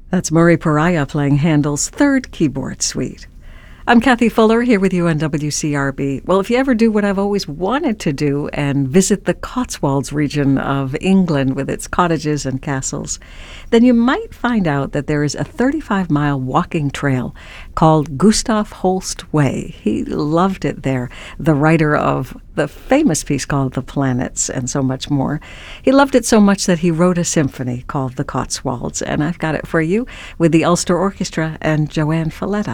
That's Murray Pariah playing Handel's Third Keyboard Suite. I'm Kathy Fuller here with you on WCRB. Well, if you ever do what I've always wanted to do and visit the Cotswolds region of England with its cottages and castles, then you might find out that there is a 35-mile walking trail called Gustav Holst Way. He loved it there, the writer of the famous piece called The Planets and so much more. He loved it so much that he wrote a symphony called The Cotswolds, and I've got it for you with the Ulster Orchestra and Joanne Falletta.